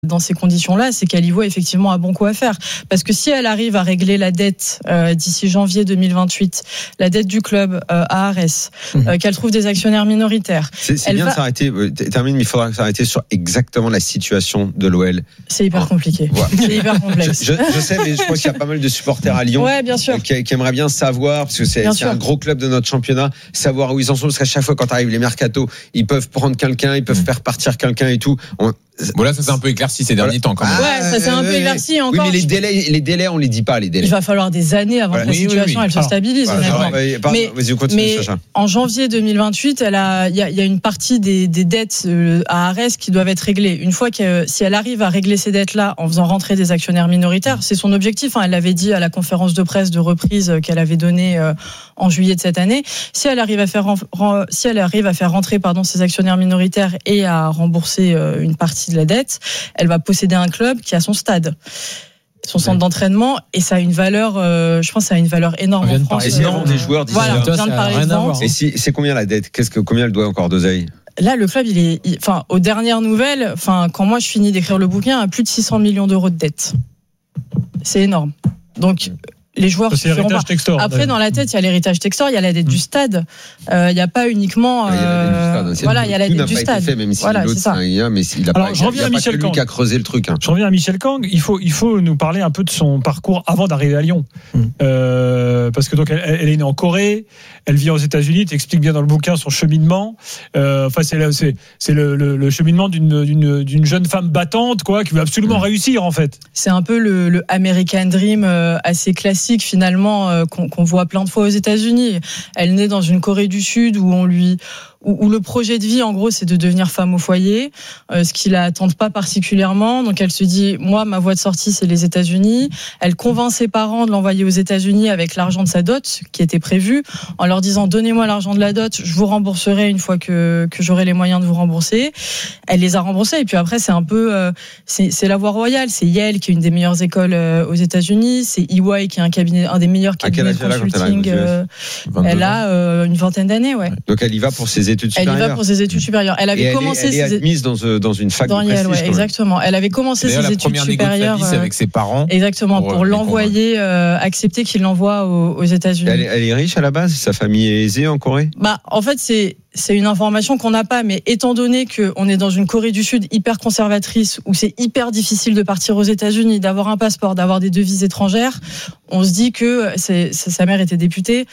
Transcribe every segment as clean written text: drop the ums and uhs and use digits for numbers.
dans ces conditions-là, c'est qu'elle y voit effectivement un bon coup à faire. Parce que si elle arrive à régler la dette d'ici janvier 2028, la dette du club à Arès, qu'elle trouve des actionnaires minoritaires. C'est bien de s'arrêter, termine, mais il faudra s'arrêter sur exactement la situation de l'OL. C'est hyper compliqué. Ouais. C'est hyper complexe. Je sais, mais je crois qu'il y a pas mal de supporters à Lyon bien sûr. Qui aimeraient bien savoir, parce que c'est un gros club de notre championnat, savoir où ils en sont, parce qu'à chaque fois quand arrivent les mercatos, ils peuvent prendre quelqu'un, ils peuvent faire partir quelqu'un et tout. Voilà, ça s'est un peu éclairci ces derniers temps quand même. Ça s'est un peu éclarci encore. Oui, mais les délais, on les dit pas, les délais. Il va falloir des années avant que la situation elle se stabilise, honnêtement. Mais en janvier 2028, il y a une partie des dettes à Arès qui doivent être réglées. Une fois si elle arrive à régler ces dettes-là en faisant rentrer des actionnaires minoritaires, c'est son objectif. Elle l'avait dit à la conférence de presse de reprise qu'elle avait donnée en juillet de cette année. Si elle arrive à faire rentrer ces actionnaires minoritaires et à rembourser une partie de la dette, elle va posséder un club qui a son stade, son centre d'entraînement, et ça a une valeur, je pense, que ça a une valeur énorme en France. Et si elle vend des joueurs d'ici on vient de parler de vente. Et c'est combien la dette ? Combien elle doit encore d'oseille ? Là, le club, aux dernières nouvelles, quand moi je finis d'écrire le bouquin, a plus de 600 millions d'euros de dette. C'est énorme. Donc, les joueurs c'est l'héritage Textor. Après, dans la tête, il y a l'héritage Textor, il y a la dette du stade. Il n'y a pas uniquement. Il y a la dette du stade. Fait, même si c'est ça. Mais il a pas que lui qui a creusé le truc. Je reviens à Michel Kang. Il faut nous parler un peu de son parcours avant d'arriver à Lyon. Parce que donc elle est née en Corée, elle vit aux États-Unis. Tu expliques bien dans le bouquin son cheminement. C'est le cheminement d'une jeune femme battante, quoi, qui veut absolument réussir en fait. C'est un peu le American Dream assez classique finalement qu'on voit plein de fois aux États-Unis. Elle naît dans une Corée du Sud où le projet de vie, en gros, c'est de devenir femme au foyer, ce qui la tente pas particulièrement. Donc, elle se dit, moi, ma voie de sortie, c'est les États-Unis. Elle convainc ses parents de l'envoyer aux États-Unis avec l'argent de sa dot, qui était prévu, en leur disant, donnez-moi l'argent de la dot, je vous rembourserai une fois que j'aurai les moyens de vous rembourser. Elle les a remboursés. Et puis après, c'est un peu, c'est la voie royale. C'est Yale, qui est une des meilleures écoles aux États-Unis. C'est EY, qui est un des meilleurs cabinets de consulting. Elle a une vingtaine d'années, ouais. Donc, elle y va pour ses études supérieures. Elle y va pour ses études supérieures. Elle avait commencé. Elle est admise dans une fac de prestige. Ouais, exactement. Elle avait commencé ses études supérieures. C'est avec ses parents. Exactement, pour l'envoyer, accepter qu'il l'envoie aux États-Unis. Elle est riche à la base. Sa famille est aisée en Corée. En fait, c'est une information qu'on n'a pas, mais étant donné qu'on est dans une Corée du Sud hyper conservatrice, où c'est hyper difficile de partir aux États-Unis, d'avoir un passeport, d'avoir des devises étrangères, on se dit que sa mère était députée.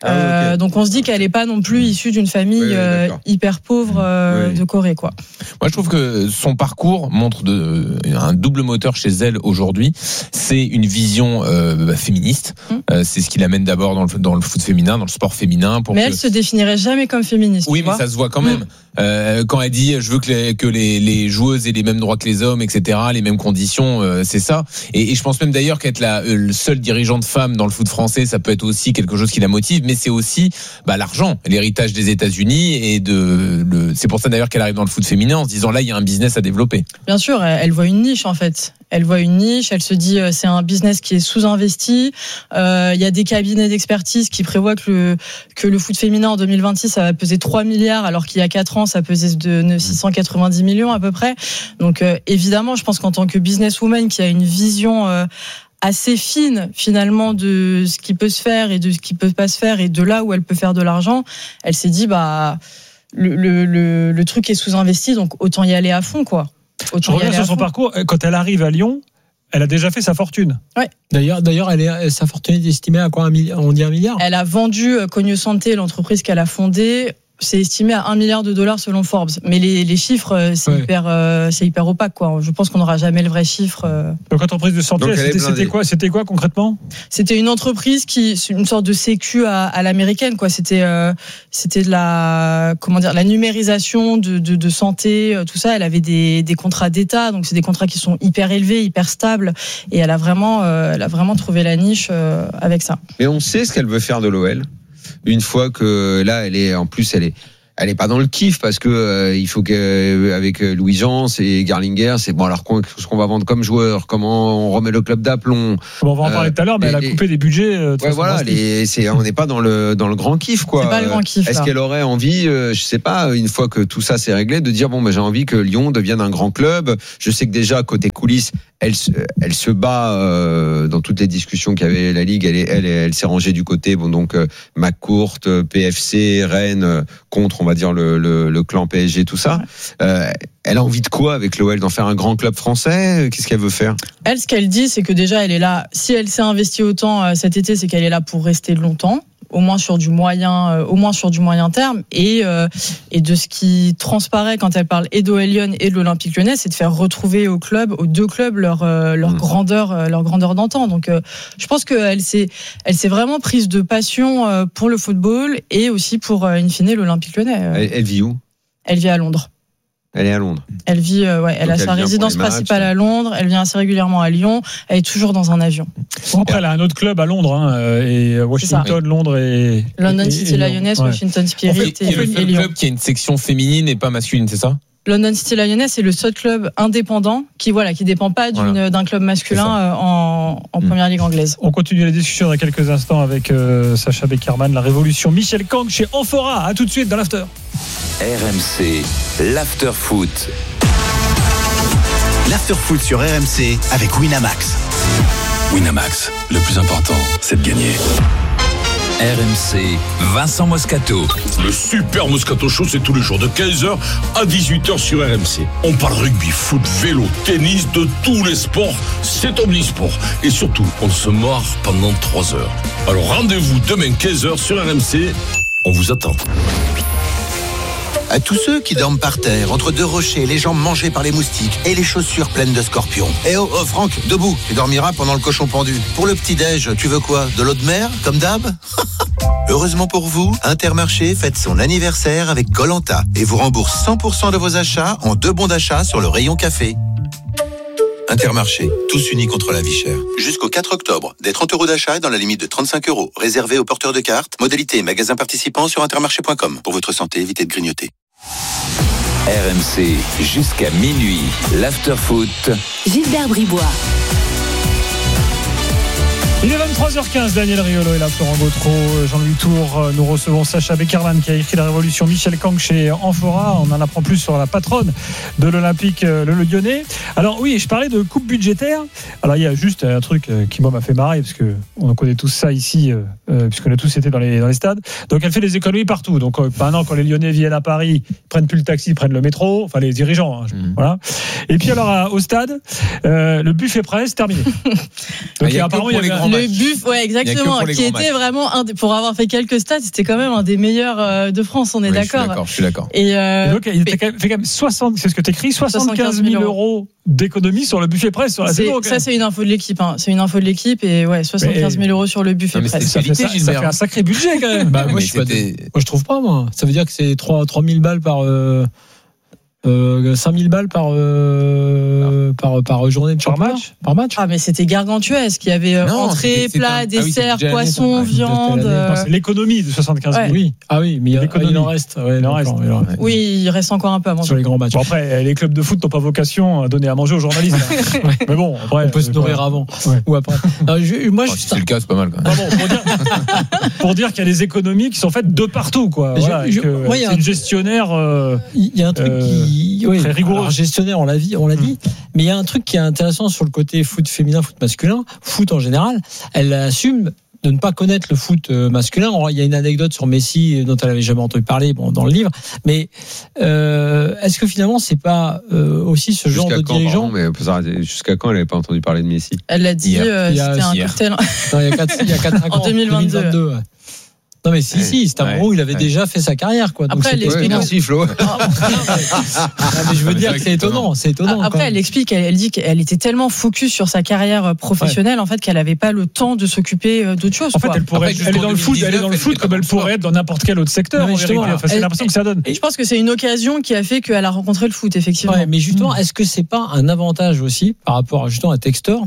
Donc on se dit qu'elle n'est pas non plus issue d'une famille hyper pauvre de Corée, quoi. Moi, je trouve que son parcours montre un double moteur chez elle aujourd'hui. C'est une vision féministe. C'est ce qui l'amène d'abord dans le foot féminin, dans le sport féminin. Mais elle se définirait jamais comme féministe. Oui, mais ça se voit quand même. Quand elle dit je veux que les joueuses aient les mêmes droits que les hommes, etc., les mêmes conditions, c'est ça. Et je pense même d'ailleurs qu'être la seule dirigeante femme dans le foot français, ça peut être aussi quelque chose qui la motive. Mais c'est aussi l'argent, l'héritage des États-Unis et c'est pour ça d'ailleurs qu'elle arrive dans le foot féminin en se disant là il y a un business à développer. Bien sûr, elle voit une niche en fait. Elle voit une niche, elle se dit c'est un business qui est sous-investi. Il y a des cabinets d'expertise qui prévoient que le foot féminin en 2026 ça va peser 3 milliards alors qu'il y a 4 ans ça pesait de 690 millions à peu près. Donc évidemment, je pense qu'en tant que businesswoman qui a une vision assez fine finalement de ce qui peut se faire et de ce qui peut pas se faire et de là où elle peut faire de l'argent, elle s'est dit le truc est sous-investi, donc autant y aller à fond, quoi. Je reviens sur son parcours. Quand elle arrive à Lyon, elle a déjà fait sa fortune. Ouais. D'ailleurs, sa fortune est estimée à quoi ? On dit 1 milliard ? Elle a vendu Cognosante, l'entreprise qu'elle a fondée. C'est estimé à $1 milliard selon Forbes. Mais les chiffres, c'est hyper opaque, quoi. Je pense qu'on n'aura jamais le vrai chiffre. Donc, entreprise de santé, c'était quoi concrètement ? C'était une entreprise une sorte de sécu à l'américaine, quoi. C'était de la numérisation de santé, tout ça. Elle avait des contrats d'État, donc c'est des contrats qui sont hyper élevés, hyper stables. Et elle a vraiment trouvé la niche avec ça. Et on sait ce qu'elle veut faire de l'OL. Une fois que là, elle elle est pas dans le kiff parce que il faut que avec Louis-Jean et Garlinger, c'est bon. Alors qu'est-ce qu'on va vendre comme joueur, comment on remet le club d'aplomb. On va en parler tout à l'heure, mais elle a coupé des budgets. Voilà, on n'est pas dans le grand kiff, quoi. C'est pas le grand kiff. Est-ce qu'elle aurait envie, je sais pas, une fois que tout ça s'est réglé, de dire bon, j'ai envie que Lyon devienne un grand club. Je sais que déjà côté coulisses, elle se bat dans toutes les discussions qu'il y avait la Ligue. Elle s'est rangée du côté McCourt, PFC, Rennes contre, on va dire le clan PSG, tout ça. Elle a envie de quoi avec l'OL, d'en faire un grand club français? Qu'est-ce qu'elle veut faire? Elle, ce qu'elle dit, c'est que déjà elle est là. Si elle s'est investie autant cet été, c'est qu'elle est là pour rester longtemps. Au moins sur du moyen terme, et de ce qui transparaît quand elle parle et d'OL Lyon et de l'Olympique Lyonnais, c'est de faire retrouver aux deux clubs leur grandeur d'antan. Donc je pense qu'elle s'est vraiment prise de passion pour le football et aussi pour in fine l'Olympique Lyonnais. Elle vit où? Elle vit à Londres. Elle est à Londres. Elle vit, elle a sa résidence principale à Londres. Elle vient assez régulièrement à Lyon. Elle est toujours dans un avion. Bon, après, elle a un autre club à Londres, et Washington, Londres et London City Lioness, Washington Spirit et Lyon. Le club qui a une section féminine et pas masculine, c'est ça? London City Lioness, c'est le seul club indépendant qui dépend pas d'un club masculin en première ligue anglaise. On continue la discussion dans quelques instants avec Sacha Beckerman, la révolution Michel Kang chez Amphora. À tout de suite dans l'after. RMC, l'after foot. L'after foot sur RMC avec Winamax. Winamax, le plus important, c'est de gagner. RMC, Vincent Moscato. Le super Moscato Show, c'est tous les jours de 15h à 18h sur RMC. On parle rugby, foot, vélo, tennis, de tous les sports. C'est omnisport. Et surtout, on se marre pendant 3 heures. Alors rendez-vous demain 15h sur RMC. On vous attend. À tous ceux qui dorment par terre, entre deux rochers, les jambes mangées par les moustiques et les chaussures pleines de scorpions. Eh oh, Franck, debout, tu dormiras pendant le cochon pendu. Pour le petit-déj, tu veux quoi? De l'eau de mer, comme d'hab? Heureusement pour vous, Intermarché fête son anniversaire avec Koh-Lanta et vous rembourse 100% de vos achats en 2 bons d'achat sur le rayon café. Intermarché, tous unis contre la vie chère. Jusqu'au 4 octobre, des 30 € d'achat dans la limite de 35 €, réservés aux porteurs de cartes. Modalité et magasins participants sur intermarché.com. Pour votre santé, évitez de grignoter. RMC, jusqu'à minuit, l'after-foot. Gilbert Bribois. Il est 23h15, Daniel Riolo et là, Florent Gautreau, Jean-Louis Tour. Nous recevons Sacha Beckerman qui a écrit La Révolution, Michel Kang chez Amphora. On en apprend plus sur la patronne de l'Olympique, le Lyonnais. Alors oui, je parlais de coupe budgétaire. Alors il y a juste un truc qui moi m'a fait marrer parce que on connaît tous ça ici, puisqu'on a tous été dans les stades. Donc elle fait des économies partout. Donc maintenant, quand les Lyonnais viennent à Paris, ils prennent plus le taxi, ils prennent le métro. Enfin les dirigeants, voilà. Et puis alors au stade, le buffet presse terminé. Donc apparemment il y avait le buff, ouais, exactement, qui était vraiment pour avoir fait quelques stats, c'était quand même un des meilleurs de France, on est d'accord. Je suis d'accord. Et donc, il fait quand même 60, c'est ce que t'écris, 75 000 € d'économie sur le buffet presse sur la saison. Ça, c'est une info de l'équipe, hein. C'est une info de l'équipe et ouais, 75 000 € sur le buffet presse. Ça fait un sacré budget quand même. Moi, je trouve pas, moi. Ça veut dire que c'est 3 000 balles par. 5 000 balles par journée de par match. Ah mais c'était gargantuesque. Il y avait entrée, plat, dessert, poisson, viande. C'est l'économie de 75 000. Oui. Ah oui, mais il en reste. Oui, il reste encore un peu à manger sur les grands matchs. Bon, après, les clubs de foot n'ont pas vocation à donner à manger aux journalistes. Mais bon, après, on peut se nourrir avant ou après. Moi, si c'est le cas, c'est pas mal quand même. Pour dire qu'il y a des économies qui sont faites de partout, quoi. C'est une gestionnaire. Il y a un truc qui très rigoureux. Alors, gestionnaire, on l'a dit, mais il y a un truc qui est intéressant sur le côté foot féminin, foot masculin, foot en général. Elle assume de ne pas connaître le foot masculin. Il y a une anecdote sur Messi dont elle avait jamais entendu parler, dans le livre. Mais est-ce que finalement c'est pas aussi ce genre de dirigeant? Jusqu'à quand elle n'avait pas entendu parler de Messi? Elle l'a dit. C'était un cocktail. Il y a 4 ans. En 2022. Ouais. Non mais si, c'est un moment où il avait déjà fait sa carrière, quoi. Après, donc elle explique. Merci Flo. Mais je veux dire que c'est étonnant. Après, elle explique, elle dit qu'elle était tellement focus sur sa carrière professionnelle, en fait, qu'elle n'avait pas le temps de s'occuper d'autre chose. En fait, elle est dans le foot, comme elle pourrait être dans n'importe quel autre secteur. C'est l'impression que ça donne. Et je pense que c'est une occasion qui a fait qu'elle a rencontré le foot, effectivement. Mais justement, est-ce que c'est pas un avantage aussi par rapport justement à Textor,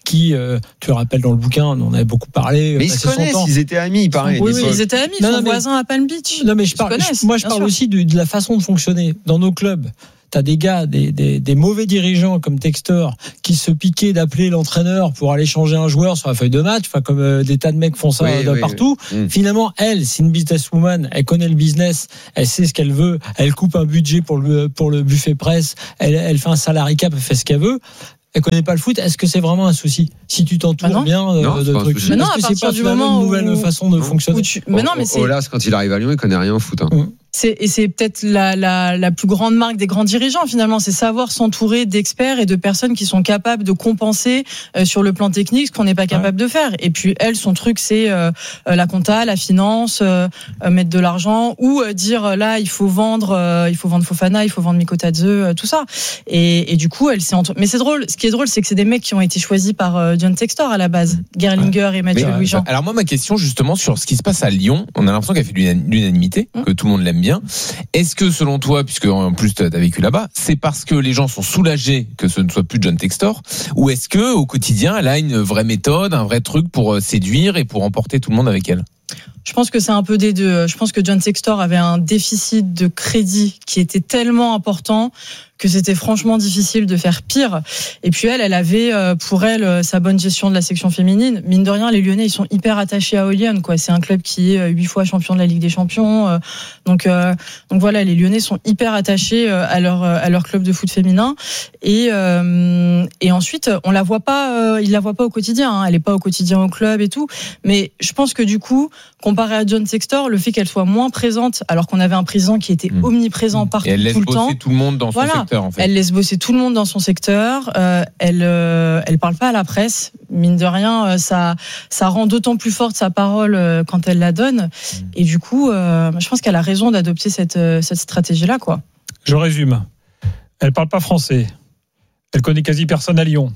qui, tu le rappelles dans le bouquin, on en avait beaucoup parlé. Mais ils se connaissent, ils étaient amis, pareil. Oui, ils étaient amis, ils sont voisins à Palm Beach. Non, mais je parle aussi de la façon de fonctionner. Dans nos clubs, t'as des gars, des mauvais dirigeants comme Textor qui se piquaient d'appeler l'entraîneur pour aller changer un joueur sur la feuille de match, enfin comme des tas de mecs font ça partout. Oui. Finalement, elle, c'est une businesswoman, elle connaît le business, elle sait ce qu'elle veut, elle coupe un budget pour le buffet presse, elle fait un salary cap, elle fait ce qu'elle veut. Elle connaît pas le foot. Est-ce que c'est vraiment un souci si tu t'entoures bien de trucs? Mais non, à partir du moment une nouvelle façon de fonctionner. Mais non, mais c'est. Olas, quand il arrive à Lyon, il connaît rien au foot. C'est peut-être la plus grande marque des grands dirigeants finalement, c'est savoir s'entourer d'experts et de personnes qui sont capables de compenser sur le plan technique ce qu'on n'est pas capable de faire. Et puis elle, son truc c'est la compta, la finance, mettre de l'argent ou dire là il faut vendre Fofana, il faut vendre Mikotadze, tout ça. Et du coup elle s'est mais c'est drôle. Ce qui est drôle, c'est que c'est des mecs qui ont été choisis par John Textor à la base, Gerlinger et Mathieu Louis-Jean. Alors moi ma question justement sur ce qui se passe à Lyon, on a l'impression qu'elle fait l'unanimité, que tout le monde l'aime bien. Est-ce que selon toi, puisque en plus tu as vécu là-bas, c'est parce que les gens sont soulagés que ce ne soit plus John Textor, ou est-ce que au quotidien elle a une vraie méthode, un vrai truc pour séduire et pour emporter tout le monde avec elle? Je pense que c'est un peu des deux. Je pense que John Textor avait un déficit de crédit qui était tellement important que c'était franchement difficile de faire pire. Et puis elle avait pour elle sa bonne gestion de la section féminine. Mine de rien, les Lyonnais ils sont hyper attachés à Olion, quoi. C'est un club qui est 8 fois champion de la Ligue des Champions. Donc voilà, les Lyonnais sont hyper attachés à leur club de foot féminin. Et ensuite, on la voit pas, il la voit pas au quotidien. Hein. Elle est pas au quotidien au club et tout. Mais je pense que du coup, comparé à John Textor, le fait qu'elle soit moins présente, alors qu'on avait un président qui était omniprésent partout tout le temps. Elle laisse bosser tout le monde dans son secteur. En fait. Elle laisse bosser tout le monde dans son secteur. Elle parle pas à la presse. Mine de rien, ça rend d'autant plus forte sa parole quand elle la donne. Et du coup, je pense qu'elle a raison d'adopter cette stratégie-là, quoi. Je résume. Elle parle pas français. Elle connaît quasi personne à Lyon.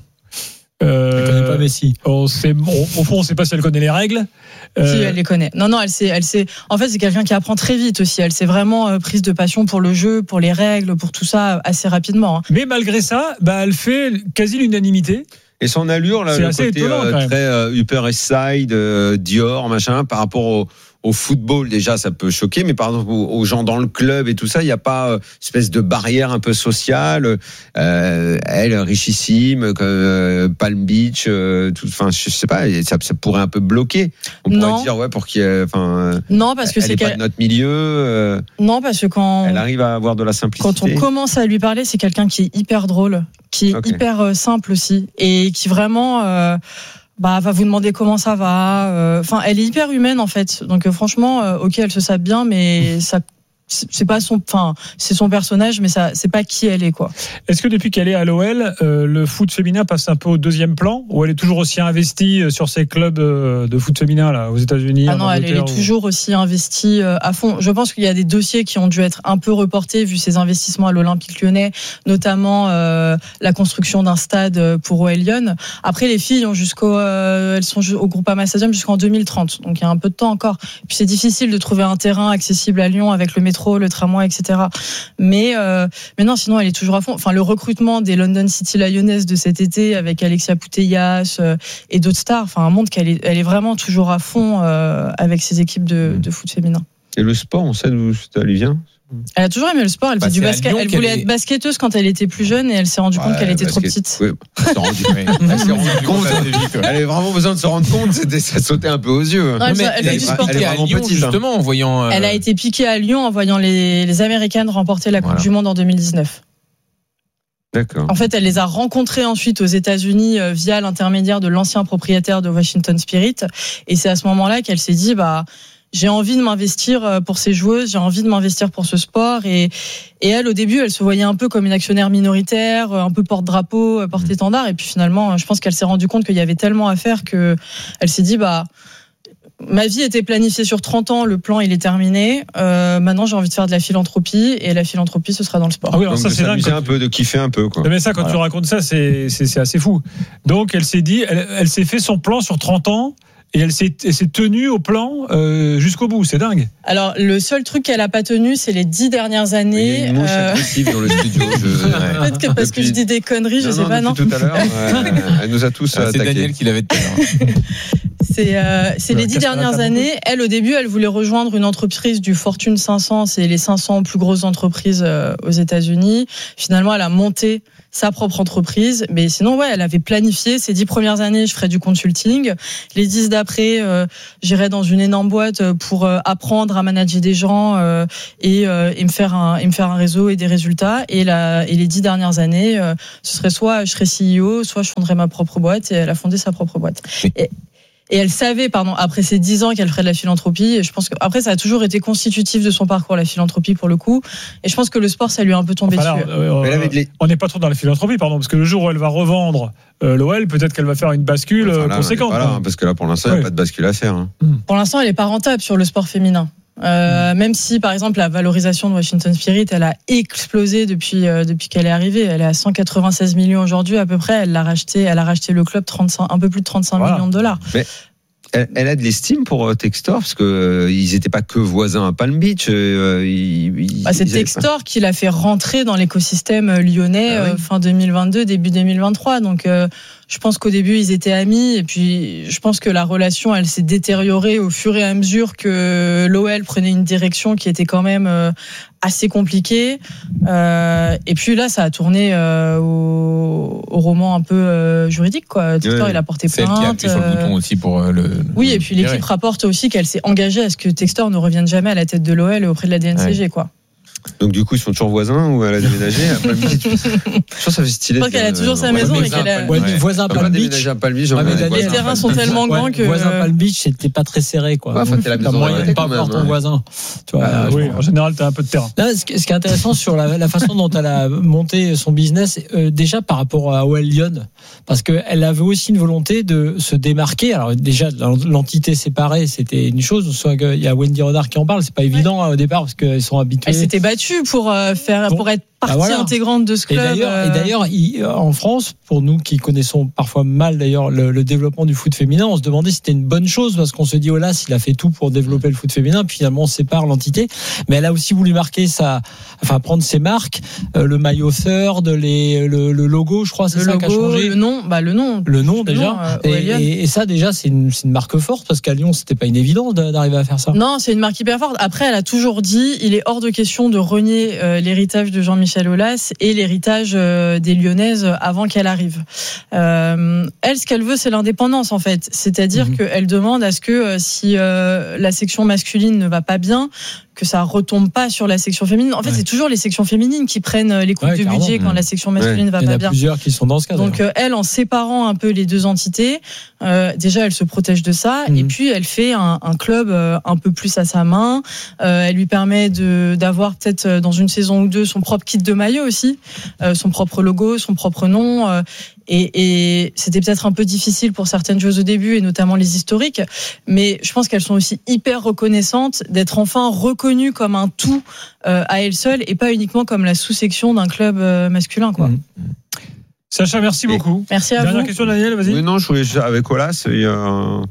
Elle connaît pas Messi. Au fond, on sait pas si elle connaît les règles. Si, elle les connaît. Non, elle sait. En fait, c'est quelqu'un qui apprend très vite aussi. Elle s'est vraiment prise de passion pour le jeu, pour les règles, pour tout ça assez rapidement. Mais malgré ça, elle fait quasi l'unanimité. Et son allure, là, c'est le assez côté étonnant, très Upper East Side, Dior, machin, par rapport au football, déjà, ça peut choquer, mais par exemple, aux gens dans le club et tout ça, il n'y a pas espèce de barrière un peu sociale. Elle, richissime, Palm Beach, enfin, je sais pas, ça pourrait un peu bloquer. On pourrait dire, pour qu'il y ait, non, parce que elle n'est pas de notre milieu. Non, parce que elle arrive à avoir de la simplicité. Quand on commence à lui parler, c'est quelqu'un qui est hyper drôle, qui est hyper simple aussi, et qui vraiment, va vous demander comment ça va. Enfin, elle est hyper humaine en fait. Donc franchement, elle se sape bien, mais ça. C'est pas c'est son personnage, mais ça, c'est pas qui elle est, quoi. Est-ce que depuis qu'elle est à l'OL, le foot féminin passe un peu au deuxième plan, ou elle est toujours aussi investie sur ses clubs de foot féminin là, aux États-Unis? Ah non, elle est toujours aussi investie à fond. Je pense qu'il y a des dossiers qui ont dû être un peu reportés vu ses investissements à l'Olympique Lyonnais, notamment la construction d'un stade pour OL Lyon. Après, les filles ont elles sont au Groupama Stadium jusqu'en 2030, donc il y a un peu de temps encore. Et puis c'est difficile de trouver un terrain accessible à Lyon avec le métro, le tramway, etc. Mais non, sinon elle est toujours à fond. Enfin, le recrutement des London City Lionesses de cet été avec Alexia Putellas et d'autres stars, montre qu'elle est vraiment toujours à fond avec ses équipes de foot féminin. Et le sport, on sait d'où ça lui vient? Elle a toujours aimé le sport. Elle fait du basket. Elle voulait être basketteuse quand elle était plus jeune et elle s'est rendue compte qu'elle était trop petite. Oui. Elle s'est rendue compte. Elle avait vraiment besoin de se rendre compte. Ça sautait un peu aux yeux. Non, elle fait du sport. Elle est à Lyon justement en voyant. Elle a été piquée à Lyon en voyant les Américaines remporter la Coupe du Monde en 2019. D'accord. En fait, elle les a rencontrés ensuite aux États-Unis via l'intermédiaire de l'ancien propriétaire de Washington Spirit. Et c'est à ce moment-là qu'elle s'est dit, j'ai envie de m'investir pour ces joueuses, j'ai envie de m'investir pour ce sport. Et elle, au début, elle se voyait un peu comme une actionnaire minoritaire, un peu porte-drapeau, porte-étendard. Et puis finalement, je pense qu'elle s'est rendue compte qu'il y avait tellement à faire qu'elle s'est dit, ma vie était planifiée sur 30 ans, le plan il est terminé. Maintenant, j'ai envie de faire de la philanthropie, et la philanthropie, ce sera dans le sport. Ah oui, donc ça, de s'amuser un peu, de kiffer un peu, quoi. Mais ça, quand tu racontes ça, c'est assez fou. Donc, elle s'est dit, elle s'est fait son plan sur 30 ans. et elle s'est tenue au plan jusqu'au bout. C'est dingue. Alors, le seul truc qu'elle a pas tenu, c'est les 10 dernières années. Il y a une mouche agressive dans le studio. Peut-être que parce que je dis des conneries, je sais pas, non. Tout à l'heure, elle nous a tous attaqué. C'est Daniel qui l'avait tout à l'heure. C'est les 10 dernières années. Elle, au début, elle voulait rejoindre une entreprise du Fortune 500. C'est les 500 plus grosses entreprises aux États-Unis. Finalement, elle a monté sa propre entreprise. Mais sinon, ouais, elle avait planifié ces 10 premières années, je ferais du consulting. Les 10 d'après, j'irais dans une énorme boîte pour apprendre à manager des gens et me faire un réseau et des résultats. Et les 10 dernières années, ce serait soit je serais CEO, soit je fonderais ma propre boîte. Et elle a fondé sa propre boîte. Et elle savait, après ces 10 ans, qu'elle ferait de la philanthropie. Et je pense que après, ça a toujours été constitutif de son parcours, la philanthropie, pour le coup. Et je pense que le sport, ça lui a un peu tombé dessus. On n'est pas trop dans la philanthropie, parce que le jour où elle va revendre l'OL, peut-être qu'elle va faire une bascule conséquente. Voilà, parce que là, pour l'instant, il n'y a pas de bascule à faire. Hein. Pour l'instant, elle n'est pas rentable sur le sport féminin. Même si, par exemple, la valorisation de Washington Spirit, elle a explosé depuis qu'elle est arrivée. Elle est à 196 millions aujourd'hui à peu près. Elle a racheté le club un peu plus de 35 millions de dollars. Mais elle a de l'estime pour Textor parce que ils n'étaient pas que voisins à Palm Beach. C'est Textor qui l'a fait rentrer dans l'écosystème lyonnais fin 2022, début 2023. Donc je pense qu'au début ils étaient amis et puis je pense que la relation elle s'est détériorée au fur et à mesure que l'OL prenait une direction qui était quand même assez compliquée. Et puis là ça a tourné au roman un peu juridique quoi. Textor il a porté plainte. C'est elle qui a appuyé sur le bouton aussi pour Oui et puis l'équipe rapporte aussi qu'elle s'est engagée à ce que Textor ne revienne jamais à la tête de l'OL auprès de la DNCG quoi. Donc du coup ils sont toujours voisins ou elle a déménagé à Palm Beach. Je pense que ça fait stylé. Je pense qu'elle a toujours sa maison et qu'elle a voisin à Palm Beach. Les terrains sont tellement grands que voisin Palm Beach c'était pas très serré quoi. T'as moyen de pas voir ton voisin. Oui, en général t'as un peu de terrain. Là, ce qui est intéressant sur la façon dont elle a monté son business, déjà par rapport à OL Lyon, parce que elle avait aussi une volonté de se démarquer. Alors déjà l'entité séparée c'était une chose. Soit il y a Wendy Renard qui en parle, c'est pas évident au départ parce qu'ils sont habitués. Elle s'était battue pour être partie intégrante de ce club. Et d'ailleurs, en France, pour nous qui connaissons parfois mal d'ailleurs le développement du foot féminin, on se demandait si c'était une bonne chose parce qu'on se dit Olas, il a fait tout pour développer le foot féminin, puis finalement on sépare l'entité. Mais elle a aussi voulu prendre ses marques, le maillot third, le logo, je crois, c'est ça qui a changé. Le nom déjà. Et ça déjà, c'est une marque forte parce qu'à Lyon, c'était pas une évidence d'arriver à faire ça. Non, c'est une marque hyper forte. Après, elle a toujours dit, il est hors de question de renier l'héritage de Jean-Michel Aulas et l'héritage des Lyonnaises avant qu'elle arrive. Elle, ce qu'elle veut, c'est l'indépendance en fait. C'est-à-dire qu'elle demande à ce que si la section masculine ne va pas bien, que ça retombe pas sur la section féminine. En fait, c'est toujours les sections féminines qui prennent les coupes de budget quand la section masculine va pas bien. Il y en a plusieurs qui sont dans ce cas. Donc elle, en séparant un peu les deux entités, déjà elle se protège de ça et puis elle fait un club un peu plus à sa main. Elle lui permet d'avoir peut-être dans une saison ou deux son propre kit de maillot aussi, son propre logo, son propre nom. Et c'était peut-être un peu difficile pour certaines joueuses au début, et notamment les historiques, mais je pense qu'elles sont aussi hyper reconnaissantes d'être enfin reconnues comme un tout à elles seules et pas uniquement comme la sous-section d'un club masculin, quoi. Sacha, merci beaucoup. Merci à vous. Dernière question, Daniel, vas-y. Oui, non, je voulais avec Olas, il y a une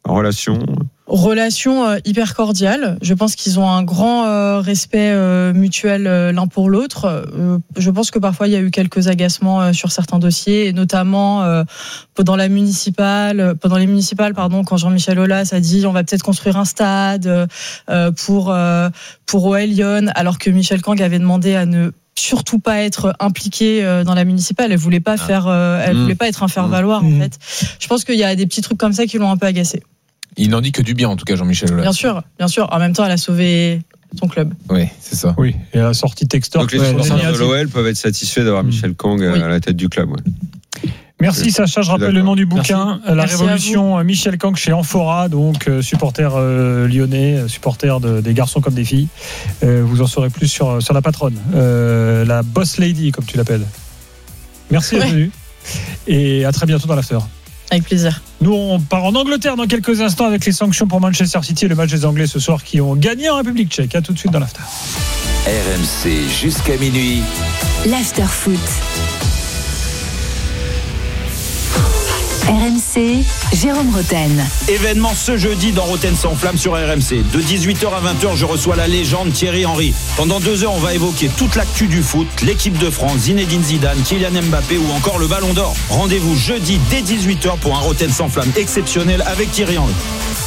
relation hyper cordiale. Je pense qu'ils ont un grand respect mutuel l'un pour l'autre. Je pense que parfois il y a eu quelques agacements sur certains dossiers, et notamment pendant les municipales, quand Jean-Michel Aulas a dit on va peut-être construire un stade pour OL Lyon, alors que Michel Kang avait demandé à ne surtout pas être impliquée dans la municipale. Elle voulait pas voulait pas être un faire-valoir en fait. Je pense qu'il y a des petits trucs comme ça qui l'ont un peu agacée. Il n'en dit que du bien, en tout cas, Jean-Michel Aulas. Bien sûr. En même temps, elle a sauvé son club. Oui, c'est ça. Oui, et elle a sorti Textor. Donc les supporters de l'OL peuvent être satisfaits d'avoir Michel Kang à la tête du club. Ouais. Merci Sacha, je rappelle le nom du bouquin, La Révolution, Michel Kang chez Amphora, donc supporter lyonnais, supporter des garçons comme des filles. Vous en saurez plus sur la patronne, la boss lady comme tu l'appelles. Merci d'être venu et à très bientôt dans l'after. Avec plaisir. Nous, on part en Angleterre dans quelques instants avec les sanctions pour Manchester City et le match des Anglais ce soir qui ont gagné en République tchèque. À tout de suite dans l'after. RMC jusqu'à minuit. L'after foot. RMC. RMC, Jérôme Roten. Événement ce jeudi dans Roten sans flamme sur RMC. De 18h à 20h, je reçois la légende Thierry Henry. Pendant 2 heures, on va évoquer toute l'actu du foot, l'équipe de France, Zinedine Zidane, Kylian Mbappé ou encore le Ballon d'Or. Rendez-vous jeudi dès 18h pour un Roten sans flamme exceptionnel avec Thierry Henry.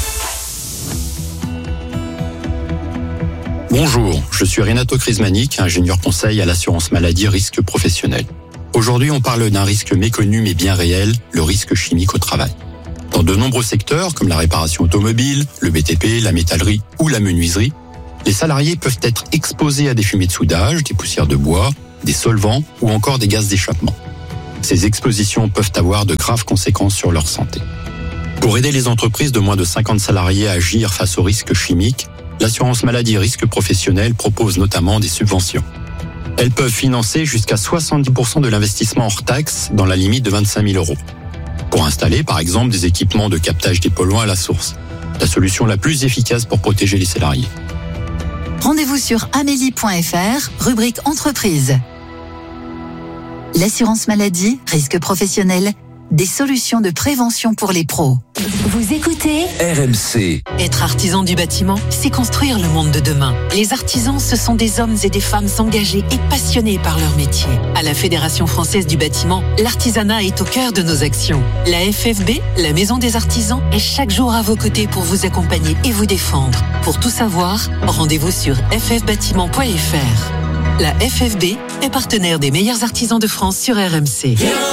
Bonjour, je suis Renato Crismanic, ingénieur conseil à l'assurance maladie risque professionnel. Aujourd'hui, on parle d'un risque méconnu mais bien réel, le risque chimique au travail. Dans de nombreux secteurs, comme la réparation automobile, le BTP, la métallerie ou la menuiserie, les salariés peuvent être exposés à des fumées de soudage, des poussières de bois, des solvants ou encore des gaz d'échappement. Ces expositions peuvent avoir de graves conséquences sur leur santé. Pour aider les entreprises de moins de 50 salariés à agir face aux risques chimiques, l'assurance maladie risque professionnel propose notamment des subventions. Elles peuvent financer jusqu'à 70% de l'investissement hors taxe dans la limite de 25 000 €. Pour installer, par exemple, des équipements de captage des polluants à la source. La solution la plus efficace pour protéger les salariés. Rendez-vous sur amélie.fr, rubrique entreprise. L'assurance maladie, risque professionnel, des solutions de prévention pour les pros. Vous écoutez RMC. Être artisan du bâtiment, c'est construire le monde de demain. Les artisans, ce sont des hommes et des femmes engagés et passionnés par leur métier. À la Fédération française du bâtiment, l'artisanat est au cœur de nos actions. La FFB, la Maison des artisans, est chaque jour à vos côtés pour vous accompagner et vous défendre. Pour tout savoir, rendez-vous sur ffbâtiment.fr. La FFB est partenaire des meilleurs artisans de France sur RMC.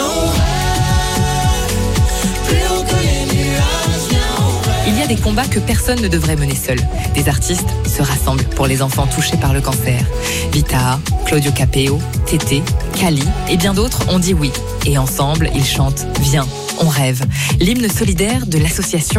Il y a des combats que personne ne devrait mener seul. Des artistes se rassemblent pour les enfants touchés par le cancer. Vita, Claudio Capéo, Tété, Kali et bien d'autres ont dit oui. Et ensemble, ils chantent « Viens, on rêve », l'hymne solidaire de l'association